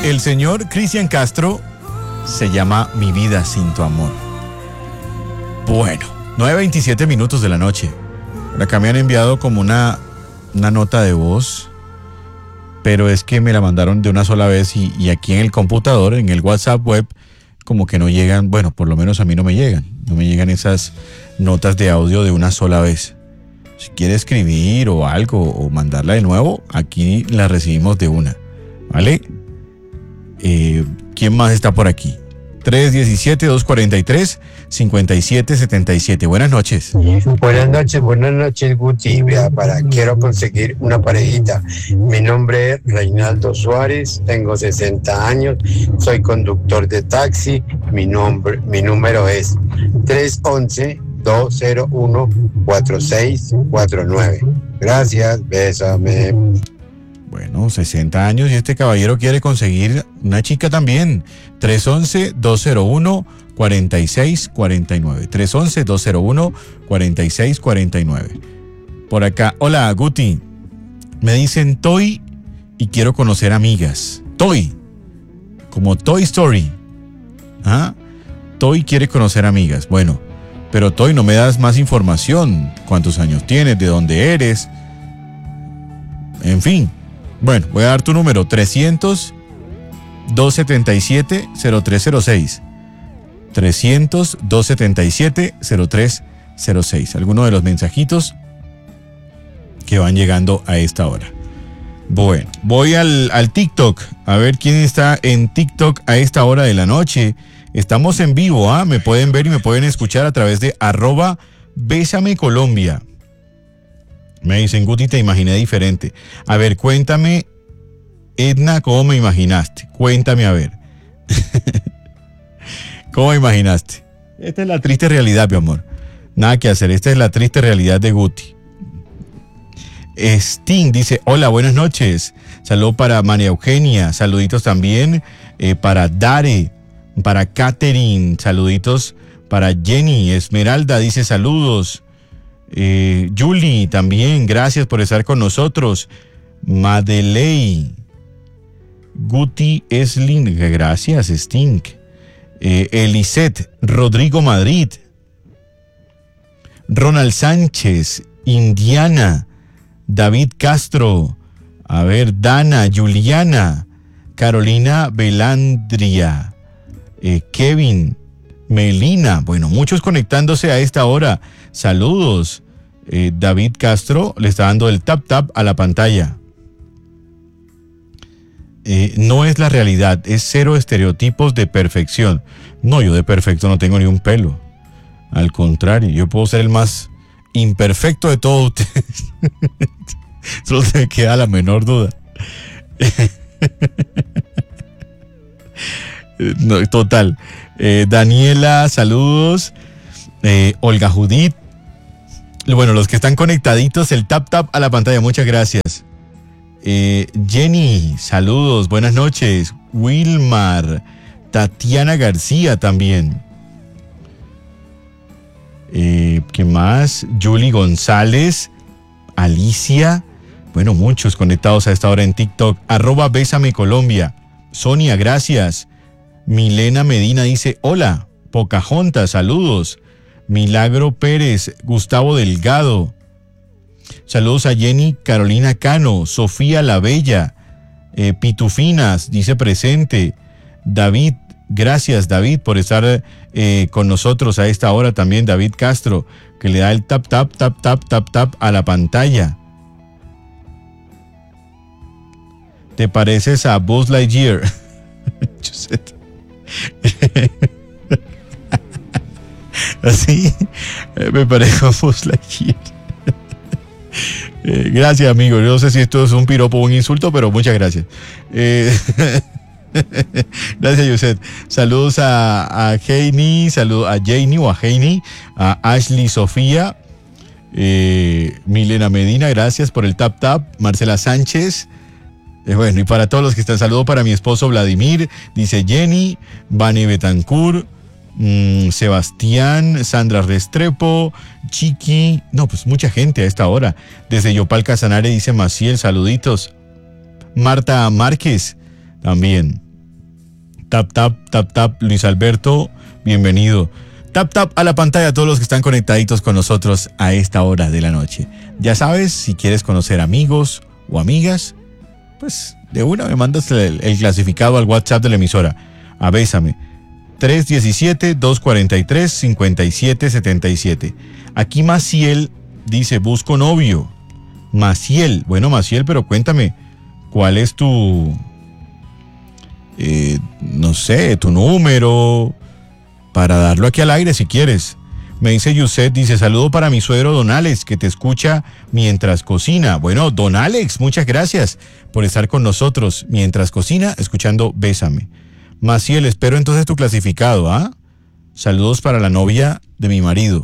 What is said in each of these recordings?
El señor Cristian Castro se llama Mi vida sin tu amor. Bueno, 9:27 minutos de la noche. Por acá me han enviado como una nota de voz, pero es que me la mandaron de una sola vez y aquí en el computador, en el WhatsApp web, como que no llegan, bueno, por lo menos a mí no me llegan esas notas de audio de una sola vez. Si quiere escribir o algo o mandarla de nuevo, aquí la recibimos de una, ¿vale? ¿Quién más está por aquí? 317-243-5777. Buenas noches. Buenas noches, Guti. Quiero conseguir una parejita. Mi nombre es Reinaldo Suárez, tengo 60 años, soy conductor de taxi. Mi número es 311-201-4649. Gracias, bésame. Bueno, 60 años y este caballero quiere conseguir una chica también. 311-201-4649. 311-201-4649. Por acá, hola Guti. Me dicen Toy y quiero conocer amigas. Toy, como Toy Story. ¿Ah? Toy quiere conocer amigas. Bueno, pero Toy, no me das más información. ¿Cuántos años tienes? ¿De dónde eres? En fin. Bueno, voy a dar tu número, 300-277-0306. 300-277-0306. Alguno de los mensajitos que van llegando a esta hora. Bueno, voy al TikTok, a ver quién está en TikTok a esta hora de la noche. Estamos en vivo, ¿ah? Me pueden ver y me pueden escuchar a través de @BésameColombia. Me dicen, Guti, te imaginé diferente. A ver, cuéntame, Edna, ¿cómo me imaginaste? Cuéntame, a ver. ¿Cómo me imaginaste? Esta es la triste realidad, mi amor. Nada que hacer, esta es la triste realidad de Guti. Sting dice, hola, buenas noches. Saludos para María Eugenia, saluditos también para Dare, para Catherine, saluditos para Jenny. Esmeralda dice saludos. Julie también, gracias por estar con nosotros. Madeley, Guti Eslin, gracias Sting. Elisette, Rodrigo Madrid, Ronald Sánchez, Indiana, David Castro, a ver, Dana, Juliana, Carolina Belandria, Kevin, Melina, bueno, muchos conectándose a esta hora. Saludos. David Castro le está dando el tap a la pantalla. No es la realidad, es cero estereotipos de perfección. No, yo de perfecto no tengo ni un pelo. Al contrario, yo puedo ser el más imperfecto de todos ustedes. Solo me queda la menor duda. No, total. Daniela, saludos. Olga Judith. Bueno, los que están conectaditos, el tap a la pantalla, muchas gracias. Jenny, saludos, buenas noches. Wilmar, Tatiana García también. ¿Qué más? Julie González, Alicia. Bueno, muchos conectados a esta hora en TikTok. @BésameColombia. Sonia, gracias. Milena Medina dice, hola. Pocahontas, saludos. Milagro Pérez, Gustavo Delgado. Saludos a Jenny Carolina Cano, Sofía La Bella, Pitufinas, dice presente. David, gracias David por estar con nosotros a esta hora también. David Castro, que le da el tap a la pantalla. ¿Te pareces a Buzz Lightyear? Así me parezco a Buzz Lightyear. Gracias, amigo. Yo no sé si esto es un piropo o un insulto, pero muchas gracias. Gracias, Yuset. Saludos a Heini, saludos a Janie o a Heini, a Ashley Sofía, Milena Medina, gracias por el tap. Marcela Sánchez. Bueno, y para todos los que están, saludo para mi esposo Vladimir, dice Jenny, Vane Betancourt, Sebastián, Sandra Restrepo, Chiqui, no, pues mucha gente a esta hora. Desde Yopal Casanare dice Maciel, saluditos. Marta Márquez, también. Tap, tap, tap, tap. Luis Alberto, bienvenido. Tap, tap a la pantalla a todos los que están conectaditos con nosotros a esta hora de la noche. Ya sabes, si quieres conocer amigos o amigas, pues de una me mandas el clasificado al WhatsApp de la emisora. A Bésame. 317-243-5777. Aquí Maciel dice, busco novio. Maciel, bueno Maciel, pero cuéntame, ¿cuál es tu, no sé, tu número para darlo aquí al aire si quieres? Me dice Yuset, dice, saludo para mi suegro Don Alex, que te escucha mientras cocina. Bueno, Don Alex, muchas gracias por estar con nosotros mientras cocina, escuchando Bésame. Maciel, espero entonces tu clasificado, ¿ah? Saludos para la novia de mi marido.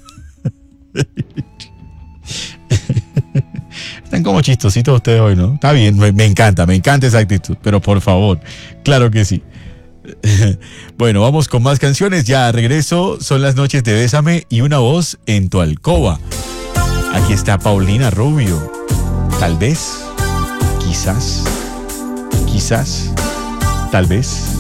Están como chistositos ustedes hoy, ¿no? Está bien, me encanta esa actitud, pero por favor, claro que sí. Bueno, vamos con más canciones. Ya regreso, son las noches de Bésame y una voz en tu alcoba. Aquí está Paulina Rubio. Tal vez, quizás, tal vez.